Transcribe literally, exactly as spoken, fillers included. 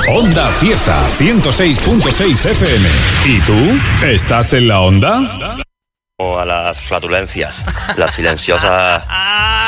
Onda Cieza, ciento seis punto seis F M. ¿Y tú? ¿Estás en la onda? O a las flatulencias, las silenciosas